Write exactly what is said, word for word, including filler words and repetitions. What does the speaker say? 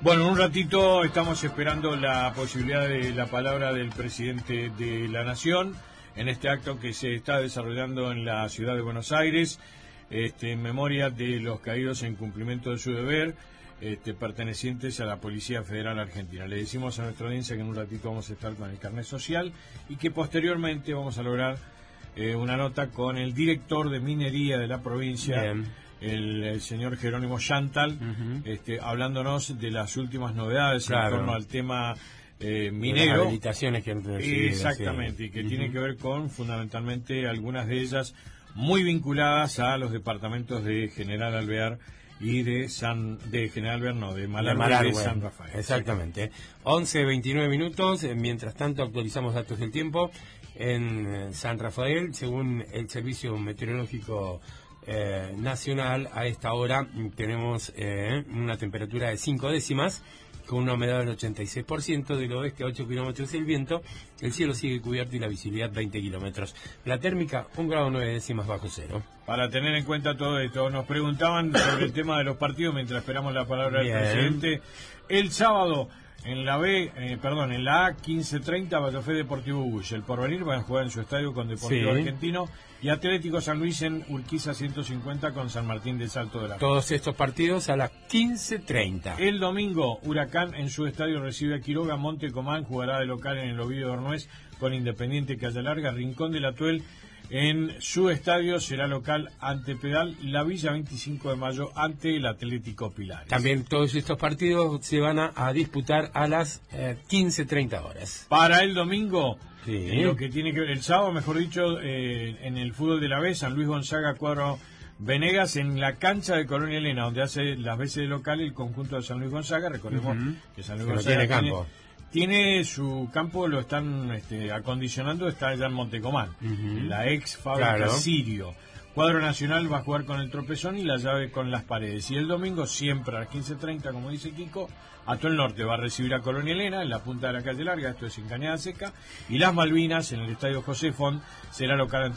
Bueno, en un ratito estamos esperando la posibilidad de la palabra del presidente de la Nación en este acto que se está desarrollando en la ciudad de Buenos Aires, este, en memoria de los caídos en cumplimiento de su deber, este, pertenecientes a la Policía Federal Argentina. Le decimos a nuestra audiencia que en un ratito vamos a estar con el carnet social y que posteriormente vamos a lograr eh, una nota con el director de minería de la provincia. Bien. El, el señor Jerónimo Chantal, uh-huh. este, hablándonos de las últimas novedades claro. en torno al tema eh, minero. Las habilitaciones que han recibido. Exactamente, y que uh-huh. tiene que ver con fundamentalmente algunas de ellas muy vinculadas a los departamentos de General Alvear y de San de General Alvear, no, de Malargüe y de San Rafael. Exactamente. once veintinueve minutos, mientras tanto actualizamos datos del tiempo. En San Rafael, según el Servicio Meteorológico Eh, nacional, a esta hora tenemos eh, una temperatura de cinco décimas con una humedad del ochenta y seis por ciento, del oeste a ocho kilómetros el viento, el cielo sigue cubierto y la visibilidad veinte kilómetros. La térmica un grado nueve décimas bajo cero. Para tener en cuenta todo esto, nos preguntaban sobre el tema de los partidos mientras esperamos la palabra Bien. del presidente. El sábado en la B, eh, perdón, en la A quince treinta, Batofé Deportivo Uguay. El Porvenir van a jugar en su estadio con Deportivo sí. Argentino y Atlético San Luis en Urquiza ciento cincuenta con San Martín del Salto de la Todos Costa. Estos partidos a las quince treinta. El domingo, Huracán en su estadio recibe a Quiroga. Montecomán jugará de local en el Ovidio de Ornués con Independiente Calle Larga. Rincón de la Tuel en su estadio será local ante Pedal. La Villa veinticinco de mayo ante el Atlético Pilares. También todos estos partidos se van a, a disputar a las eh, quince treinta horas. Para el domingo, sí. en lo que tiene que ver, el sábado, mejor dicho, eh, en el fútbol de la B, San Luis Gonzaga, Cuadro Venegas, en la cancha de Colonia Elena, donde hace las veces de local el conjunto de San Luis Gonzaga. Recordemos uh-huh. que San Luis Gonzaga tiene campo. Tiene, Tiene su campo, lo están este, acondicionando, está allá en Montecomán, uh-huh. la ex fábrica claro. Sirio. Cuadro Nacional va a jugar con el Tropezón y la Llave con Las Paredes. Y el domingo, siempre a las quince treinta, como dice Kiko, Atol Norte va a recibir a Colonia Elena en la punta de la calle Larga, esto es en Cañada Seca. Y las Malvinas, en el estadio José Font, será local ante